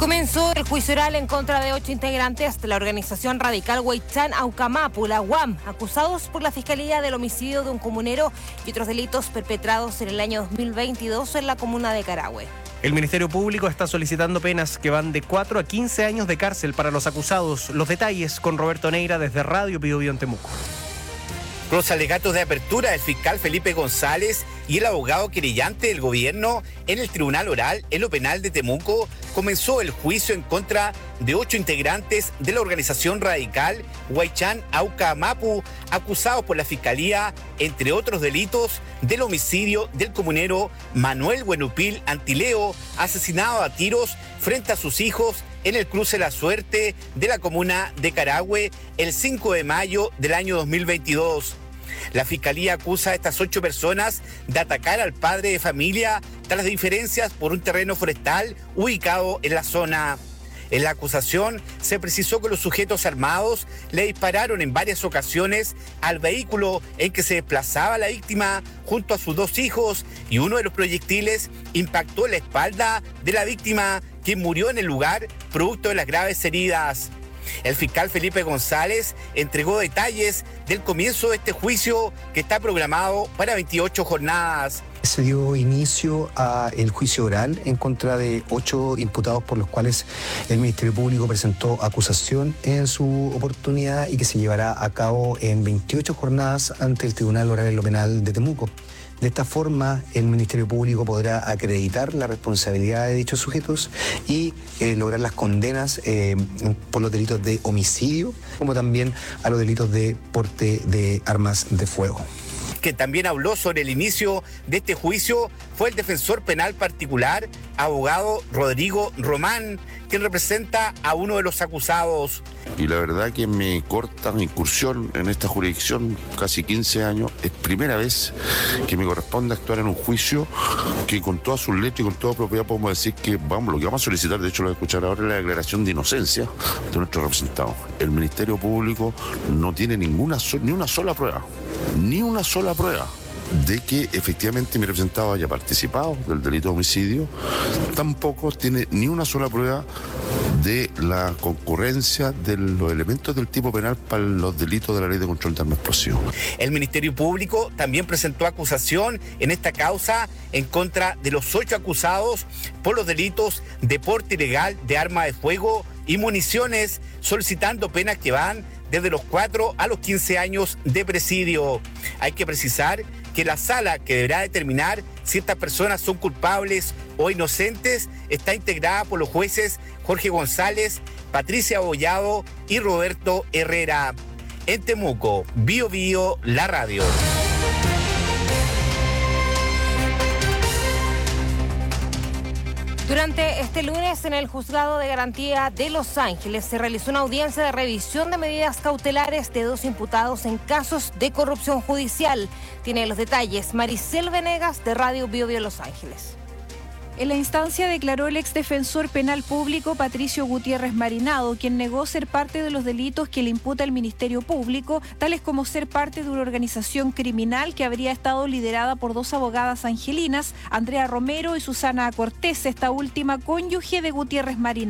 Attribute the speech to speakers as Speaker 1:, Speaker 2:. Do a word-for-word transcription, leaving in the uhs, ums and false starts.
Speaker 1: Comenzó el juicio oral en contra de ocho integrantes de la organización radical Huaychán Aucamapu, la U A M, acusados por la Fiscalía del homicidio de un comunero y otros delitos perpetrados en el año dos mil veintidós en la comuna de Carahue.
Speaker 2: El Ministerio Público está solicitando penas que van de cuatro a quince años de cárcel para los acusados. Los detalles con Roberto Neira desde Radio Bio Bio en Temuco.
Speaker 3: Los alegatos de apertura del fiscal Felipe González y el abogado querellante del gobierno en el Tribunal Oral en lo Penal de Temuco, comenzó el juicio en contra de ocho integrantes de la organización radical Huaychán Aucamapu, acusados por la Fiscalía, entre otros delitos, del homicidio del comunero Manuel Buenupil Antileo, asesinado a tiros frente a sus hijos en el cruce La Suerte de la comuna de Carahue el cinco de mayo del año dos mil veintidós. La Fiscalía acusa a estas ocho personas de atacar al padre de familia tras diferencias por un terreno forestal ubicado en la zona. En la acusación se precisó que los sujetos armados le dispararon en varias ocasiones al vehículo en que se desplazaba la víctima junto a sus dos hijos, y uno de los proyectiles impactó en la espalda de la víctima, quien murió en el lugar producto de las graves heridas. El fiscal Felipe González entregó detalles del comienzo de este juicio, que está programado para veintiocho jornadas.
Speaker 4: Se dio inicio al juicio oral en contra de ocho imputados por los cuales el Ministerio Público presentó acusación en su oportunidad y que se llevará a cabo en veintiocho jornadas ante el Tribunal Oral en lo Penal de Temuco. De esta forma, el Ministerio Público podrá acreditar la responsabilidad de dichos sujetos y eh, lograr las condenas eh, por los delitos de homicidio, como también a los delitos de porte de armas de fuego.
Speaker 3: Que también habló sobre el inicio de este juicio fue el defensor penal particular, abogado Rodrigo Román, quien representa a uno de los acusados.
Speaker 5: Y la verdad que mi corta incursión en esta jurisdicción, casi quince años, es primera vez que me corresponde actuar en un juicio que con toda su letra y con toda propiedad podemos decir que vamos, lo que vamos a solicitar, de hecho lo voy a escuchar ahora, es la declaración de inocencia de nuestro representado. El Ministerio Público no tiene ninguna ni una sola prueba, ni una sola prueba de que efectivamente mi representado haya participado del delito de homicidio. Tampoco tiene ni una sola prueba de la concurrencia de los elementos del tipo penal para los delitos de la Ley de Control de Armas Explosivas.
Speaker 3: El Ministerio Público también presentó acusación en esta causa en contra de los ocho acusados por los delitos de porte ilegal de arma de fuego y municiones, solicitando penas que van desde los cuatro a los quince años de presidio. Hay que precisar que la sala que deberá determinar si estas personas son culpables o inocentes está integrada por los jueces Jorge González, Patricia Abollado y Roberto Herrera. En Temuco, Bio Bio, la radio.
Speaker 1: Durante este lunes, en el Juzgado de Garantía de Los Ángeles, se realizó una audiencia de revisión de medidas cautelares de dos imputados en casos de corrupción judicial. Tiene los detalles Maricel Venegas, de Radio Bio Bio Los Ángeles.
Speaker 6: En la instancia declaró el exdefensor penal público Patricio Gutiérrez Marinado, quien negó ser parte de los delitos que le imputa el Ministerio Público, tales como ser parte de una organización criminal que habría estado liderada por dos abogadas angelinas, Andrea Romero y Susana Cortés, esta última cónyuge de Gutiérrez Marinado.